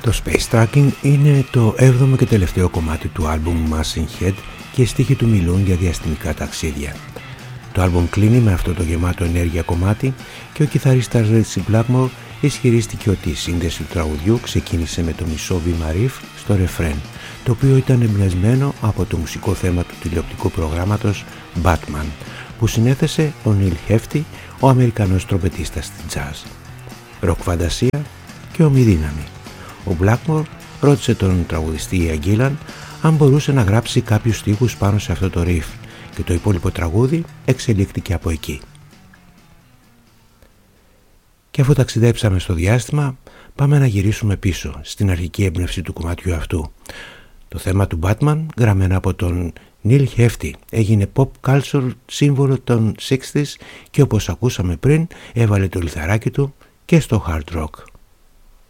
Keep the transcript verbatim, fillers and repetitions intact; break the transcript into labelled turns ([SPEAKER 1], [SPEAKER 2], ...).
[SPEAKER 1] Το Space Tracking είναι το έβδομο και τελευταίο κομμάτι του άλμπουμ Machine Head και οι στίχοι του μιλούν για διαστημικά ταξίδια. Το άλμπουμ κλείνει με αυτό το γεμάτο ενέργεια κομμάτι και ο κιθαρίστας Ritchie Blackmore ισχυρίστηκε ότι η σύνδεση του τραγουδιού ξεκίνησε με το μισό βήμα riff στο ρεφρέν, το οποίο ήταν εμπνευσμένο από το μουσικό θέμα του τηλεοπτικού προγράμματος Batman, που συνέθεσε ο Neil Hefti, ο Αμερικανός τρομπετίστας στην jazz. Ροκ φαντασία και ομιδύναμη. Ο Blackmore ρώτησε τον τραγουδιστή Ian Gillan αν μπορούσε να γράψει κάποιους στίχους πάνω σε αυτό το riff και το υπόλοιπο τραγούδι εξελίχθηκε από εκεί. Και αφού ταξιδέψαμε στο διάστημα, πάμε να γυρίσουμε πίσω στην αρχική έμπνευση του κομματιού αυτού. Το θέμα του Batman, γραμμένο από τον Neil Hefti, έγινε pop culture σύμβολο των εξήντα και όπως ακούσαμε πριν έβαλε το λιθαράκι του και στο hard rock.